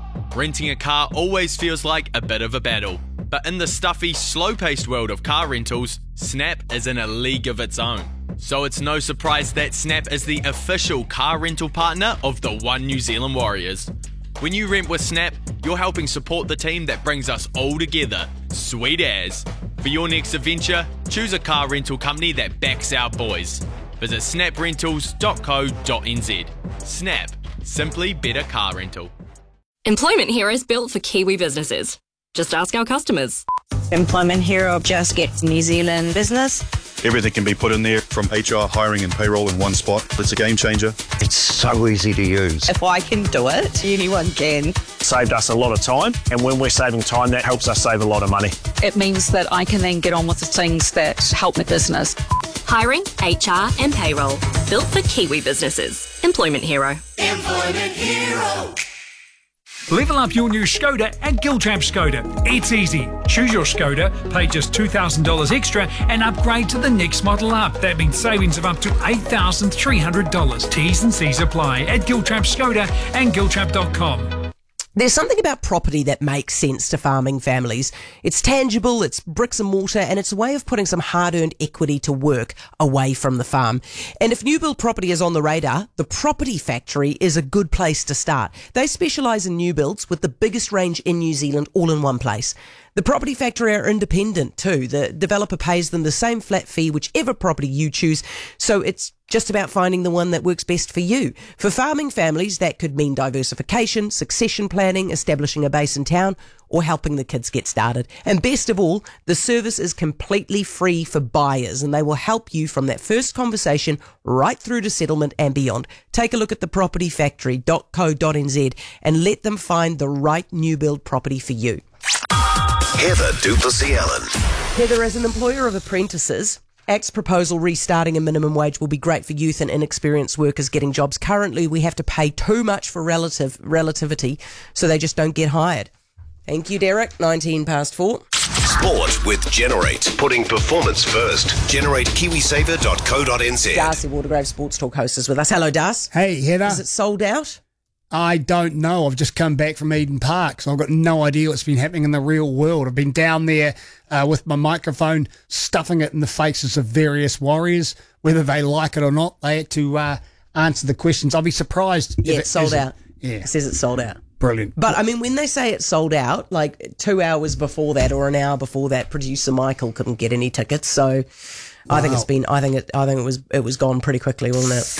Renting a car always feels like a bit of a battle, but in the stuffy, slow-paced world of car rentals, Snap is in a league of its own. So it's no surprise that Snap is the official car rental partner of the One New Zealand Warriors. When you rent with Snap, you're helping support the team that brings us all together. Sweet as. For your next adventure, choose a car rental company that backs our boys. Visit snaprentals.co.nz. Snap. Simply better car rental. Employment Hero is built for Kiwi businesses. Just ask our customers. Employment Hero just get New Zealand business. Everything can be put in there, from HR, hiring and payroll in one spot. It's a game changer. It's so easy to use. If I can do it, anyone can. Saved us a lot of time, and when we're saving time, that helps us save a lot of money. It means that I can then get on with the things that help my business. Hiring, HR and payroll. Built for Kiwi businesses. Employment Hero. Employment Hero. Level up your new Skoda at Giltrap Skoda. It's easy. Choose your Skoda, pay just $2,000 extra and upgrade to the next model up. That means savings of up to $8,300. T's and C's apply at Giltrap Skoda and giltrap.com. There's something about property that makes sense to farming families. It's tangible, it's bricks and mortar, and it's a way of putting some hard-earned equity to work away from the farm. And if new build property is on the radar, the Property Factory is a good place to start. They specialise in new builds with the biggest range in New Zealand all in one place. The Property Factory are independent too. The developer pays them the same flat fee whichever property you choose, so it's just about finding the one that works best for you. For farming families, that could mean diversification, succession planning, establishing a base in town, or helping the kids get started. And best of all, the service is completely free for buyers, and they will help you from that first conversation right through to settlement and beyond. Take a look at thepropertyfactory.co.nz and let them find the right new build property for you. Heather du Plessis-Allen. Heather, as an employer of apprentices, ACT's proposal restarting a minimum wage will be great for youth and inexperienced workers getting jobs. Currently, we have to pay too much for relativity, so they just don't get hired. Thank you, Derek. 4:19. Sport with Generate. Putting performance first. GenerateKiwiSaver.co.nz. Darcy Watergrave, Sports Talk host, is with us. Hello, Darcy. Hey, Heather. Is it sold out? I don't know. I've just come back from Eden Park, so I've got no idea what's been happening in the real world. I've been down there with my microphone, stuffing it in the faces of various warriors, whether they like it or not. They had to answer the questions. I'll be surprised if it's sold out. Yeah. It says it's sold out. Brilliant. But, I mean, when they say it's sold out, like 2 hours before that or an hour before that, producer Michael couldn't get any tickets, so... Wow. I think it was gone pretty quickly, wasn't it?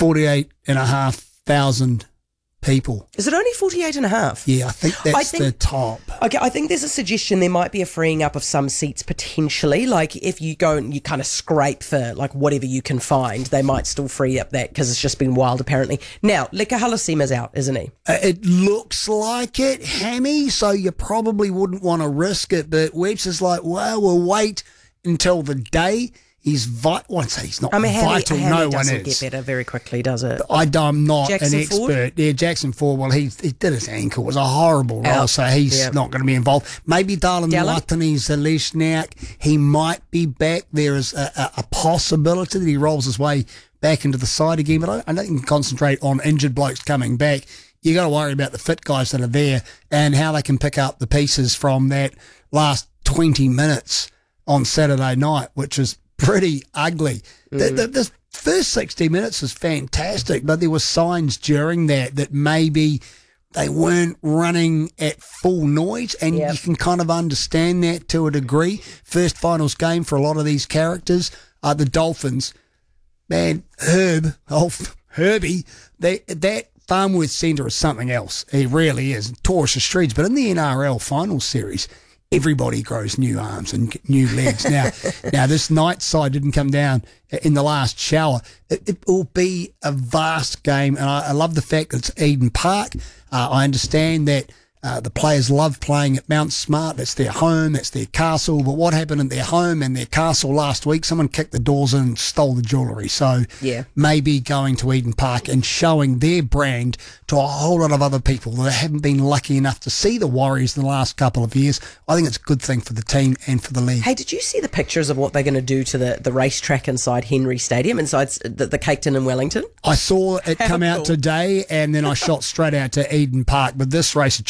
48,500 people. Is it only 48.5? Yeah, I think that's the top. Okay, I think there's a suggestion there might be a freeing up of some seats potentially. Like if you go and you kind of scrape for like whatever you can find, they might still free up that because it's just been wild apparently. Now, Leka Halasima's out, isn't he? It looks like it, Hammy, so you probably wouldn't want to risk it. But Webster's like, well, we'll wait until the day. He's vital. I'd say he's not vital. No one is. Get better very quickly, does it? I'm not Jackson an expert. Ford? Yeah, Jackson Ford. Well, he did his ankle. It was a horrible roll, so he's not going to be involved. Maybe Darlin Watani Zaleshniak. He might be back. There is a possibility that he rolls his way back into the side again. But I don't think you can concentrate on injured blokes coming back. You got to worry about the fit guys that are there and how they can pick up the pieces from that last 20 minutes on Saturday night, which is pretty ugly. The first 60 minutes was fantastic, but there were signs during that maybe they weren't running at full noise, and you can kind of understand that to a degree. First finals game for a lot of these characters. The Dolphins, man, Herbie, that Farmworth Centre is something else. It really is. Taurus Streets, but in the NRL Finals Series, everybody grows new arms and new legs. Now this night side didn't come down in the last shower. It will be a vast game, and I love the fact that it's Eden Park. I understand that the players love playing at Mount Smart. That's their home, that's their castle. But what happened at their home and their castle last week? Someone kicked the doors in and stole the jewellery. So maybe going to Eden Park and showing their brand to a whole lot of other people that haven't been lucky enough to see the Warriors in the last couple of years. I think it's a good thing for the team and for the league. Hey, did you see the pictures of what they're going to do to the racetrack inside Henry Stadium, inside the Caketon in Wellington? I saw it come out today, and then I shot straight out to Eden Park. But this race